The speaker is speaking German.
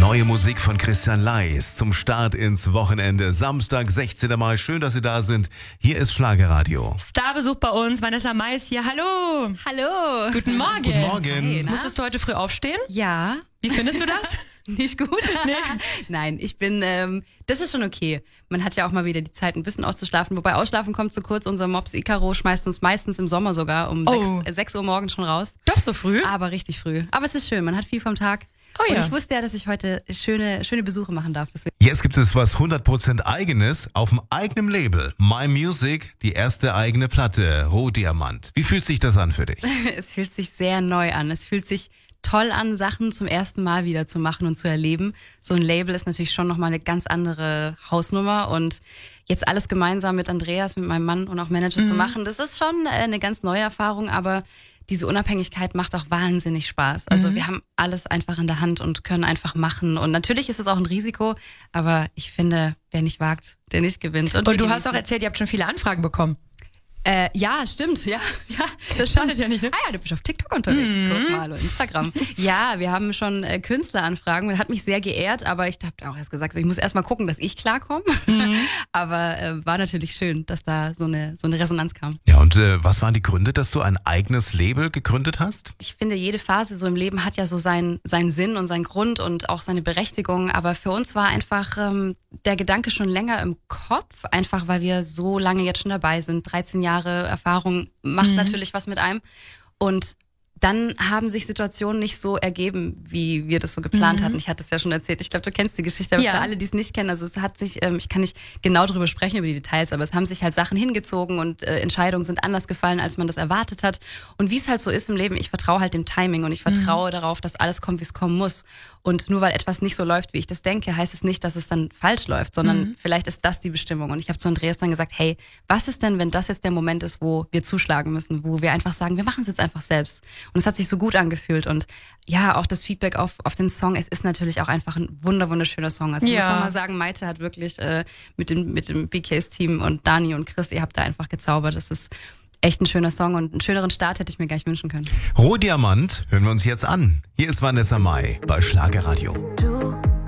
Neue Musik von Christian Leis zum Start ins Wochenende. Samstag, 16. Mai. Schön, dass Sie da sind. Hier ist Schlagerradio. Starbesuch bei uns. Vanessa Mais hier. Hallo. Hallo. Guten Morgen. Guten Morgen. Hey, Musstest du heute früh aufstehen? Ja. Wie findest du das? Nicht gut? Nee. Nein, ich bin, das ist schon okay. Man hat ja auch mal wieder die Zeit, ein bisschen auszuschlafen. Wobei Ausschlafen kommt zu kurz. Unser Mops Icaro schmeißt uns meistens im Sommer sogar um 6 Uhr morgens schon raus. Doch so früh? Aber richtig früh. Aber es ist schön, man hat viel vom Tag. Oh ja. Und ich wusste ja, dass ich heute schöne Besuche machen darf. Deswegen. Jetzt gibt es was 100% Eigenes auf dem eigenen Label. My Music, die erste eigene Platte, Rohdiamant. Wie fühlt sich das an für dich? Es fühlt sich sehr neu an. Es fühlt sich toll an, Sachen zum ersten Mal wieder zu machen und zu erleben. So ein Label ist natürlich schon nochmal eine ganz andere Hausnummer und jetzt alles gemeinsam mit Andreas, mit meinem Mann und auch Manager zu machen, das ist schon eine ganz neue Erfahrung, aber diese Unabhängigkeit macht auch wahnsinnig Spaß. Also wir haben alles einfach in der Hand und können einfach machen und natürlich ist es auch ein Risiko, aber ich finde, wer nicht wagt, der nicht gewinnt. Und du hast auch erzählt, ihr habt schon viele Anfragen bekommen. Ja, stimmt, ja, das Schadet stimmt. ja nicht, ne? Ah ja, du bist auf TikTok unterwegs, guck mal, oder Instagram. Ja, wir haben schon Künstleranfragen, das hat mich sehr geehrt, aber ich habe auch erst gesagt, ich muss erst mal gucken, dass ich klarkomme. Aber war natürlich schön, dass da so eine Resonanz kam. Ja, und was waren die Gründe, dass du ein eigenes Label gegründet hast? Ich finde, jede Phase so im Leben hat ja so seinen Sinn und seinen Grund und auch seine Berechtigung, aber für uns war einfach der Gedanke schon länger im Kopf, einfach weil wir so lange jetzt schon dabei sind, 13 Jahre Erfahrung macht natürlich was mit einem. Und dann haben sich Situationen nicht so ergeben, wie wir das so geplant hatten. Ich hatte es ja schon erzählt. Ich glaube, du kennst die Geschichte, aber Ja. für alle, die es nicht kennen, also es hat sich, ich kann nicht genau darüber sprechen, über die Details, aber es haben sich halt Sachen hingezogen und Entscheidungen sind anders gefallen, als man das erwartet hat. Und wie es halt so ist im Leben, ich vertraue halt dem Timing und ich vertraue darauf, dass alles kommt, wie es kommen muss. Und nur weil etwas nicht so läuft, wie ich das denke, heißt es nicht, dass es dann falsch läuft, sondern vielleicht ist das die Bestimmung. Und ich habe zu Andreas dann gesagt, hey, was ist denn, wenn das jetzt der Moment ist, wo wir zuschlagen müssen, wo wir einfach sagen, wir machen es jetzt einfach selbst. Und es hat sich so gut angefühlt und ja, auch das Feedback auf den Song, es ist natürlich auch einfach ein wunderschöner Song. Also ich muss nochmal sagen, Maite hat wirklich mit dem BKs-Team und Dani und Chris, ihr habt da einfach gezaubert. Das ist echt ein schöner Song und einen schöneren Start hätte ich mir gar nicht wünschen können. Rohdiamant hören wir uns jetzt an. Hier ist Vanessa Mai bei Schlagerradio. Du